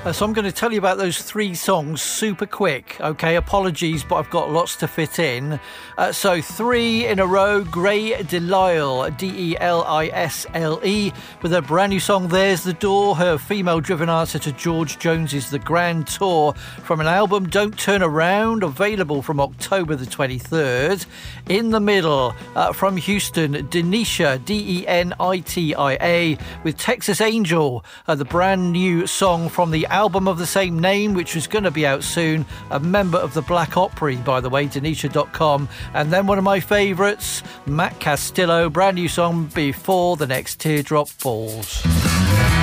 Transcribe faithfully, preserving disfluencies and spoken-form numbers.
Uh, so I'm going to tell you about those three songs super quick. Okay, apologies, but I've got lots to fit in. Uh, so three in a row. Grey Delisle, D E L I S L E, with her brand new song There's the Door, her female-driven answer to George Jones's The Grand Tour, from an album Don't Turn Around, available from October the twenty-third. In the Middle, uh, from Houston, Denisha, D E N I T I A, with Texas Angel, uh, the brand new song from the album of the same name, which was going to be out soon. A member of the Black Opry, by the way, Denisha dot com. And then one of my favourites, Matt Castillo, brand new song, Before the Next Teardrop Falls.